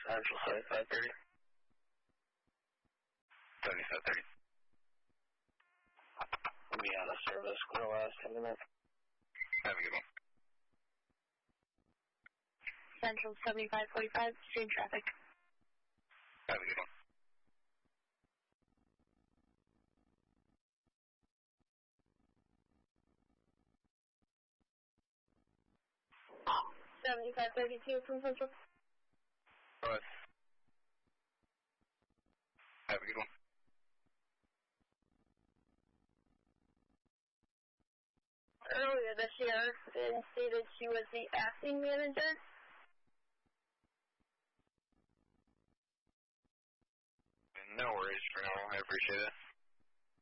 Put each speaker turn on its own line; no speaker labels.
Central 7530.
7530.
We'll be out of service for the last 10 minutes.
Have a good one.
Central 7545, stream traffic.
Have a good one.
$7532 from Central.
All right. Have a good one.
Earlier this year, it stated she was the acting manager.
No worries for now. I appreciate it.